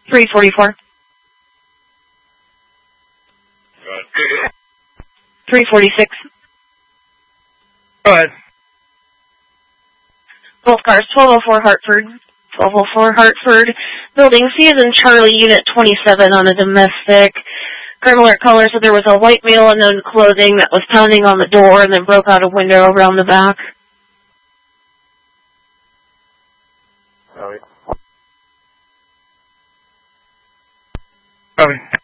344. 346. Go ahead. Both cars, 1204 Hartford. 1204 Hartford. Building C is in Charlie, Unit 27 on a domestic. Crime alert caller said there was a white male unknown clothing that was pounding on the door and then broke out a window around the back. Sorry. Sorry.